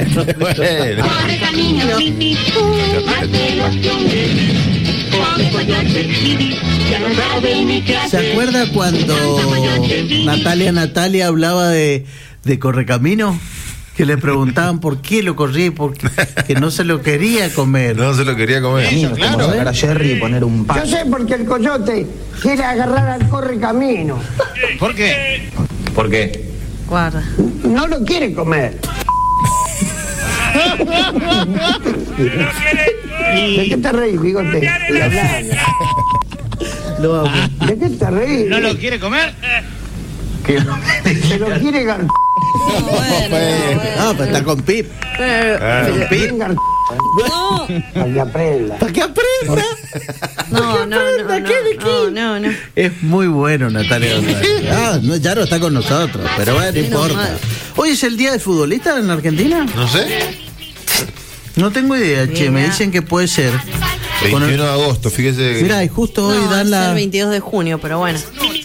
bueno. Corre camino, Pipi, más veloz que un ¿Se acuerda cuando Natalia hablaba de Correcamino? Que le preguntaban por qué lo corría y porque que no se lo quería comer. No se lo quería comer. Sí, claro. Sacar a Jerry y poner un pan. Yo sé porque el coyote quiere agarrar al Correcamino. ¿Por qué? ¿Por qué? Guarda. No lo quiere comer. ¿De qué te reís, bigote? Lo amo. ¿De qué te reís? ¿No lo quiere comer? Se lo quiere gar... Pero está con Pip. Con Pip. No. Para que aprenda. ¿Para qué aprenda? No. Es muy bueno, Natalia. No, ya no está con nosotros, pero bueno, no importa. Hoy es el día del futbolista en Argentina. No sé. No tengo idea, che. Me dicen que puede ser. 21 de agosto, fíjese. Mira, y justo hoy dan es el 22 de junio, pero bueno.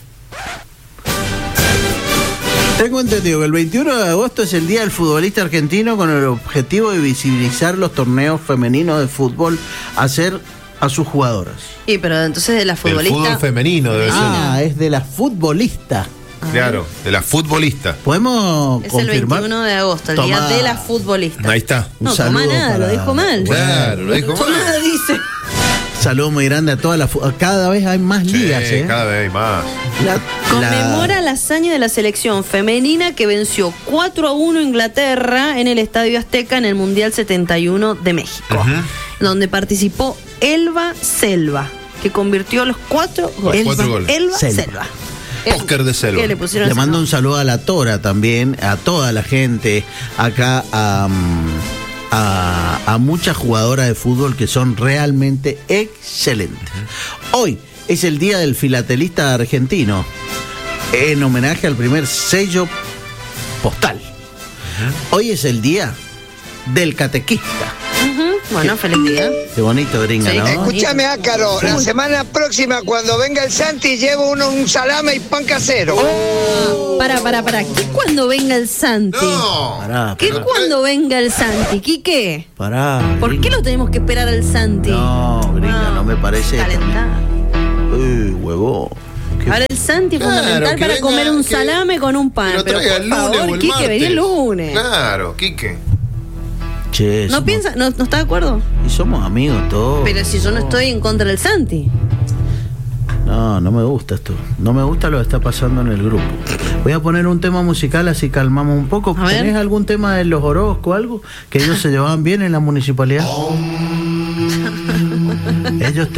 Tengo entendido que el 21 de agosto es el día del futbolista argentino con el objetivo de visibilizar los torneos femeninos de fútbol a sus jugadoras. Sí, pero entonces de la futbolista. El fútbol femenino debe ser. Es de la futbolista. Claro, de la futbolista. ¿Podemos es confirmar? el 21 de agosto, el día de la futbolista. Ahí está. No, toma nada, lo dijo mal. Claro, lo dijo mal. Nada dice. Saludo muy grande a toda la cada vez hay más ligas, cada vez hay más. Conmemora la hazaña de la selección femenina que venció 4-1 Inglaterra en el Estadio Azteca en el Mundial 71 de México, donde participó Elba Selva, que convirtió los 4 goles. Elba Selva. Oscar de Selva. Le mando un saludo a la Tora también, a toda la gente acá, a muchas jugadoras de fútbol que son realmente excelentes. Hoy es el día del filatelista argentino, en homenaje al primer sello postal. Hoy es el día del catequista. Bueno, feliz día. Qué bonito, gringa, ¿no? Escúchame, Ácaro, la semana próxima cuando venga el Santi llevo un salame y pan casero. Para. ¿Qué cuando venga el Santi? No. ¿Qué cuando venga el Santi? ¿Quique? ¿Por qué lo tenemos que esperar al Santi? No, gringa, no me parece. Huevo. Ahora el Santi es fundamental para comer un salame con un pan. Pero por favor, Quique, vení el lunes. Claro, Quique. Che, ¿No piensa? ¿No está de acuerdo? Y somos amigos todos. Pero si yo no estoy en contra del Santi. No me gusta esto. No me gusta lo que está pasando en el grupo. Voy a poner un tema musical así calmamos un poco. ¿Tenés algún tema de los Orozco o algo? Que ellos se llevaban bien en la municipalidad. Ellos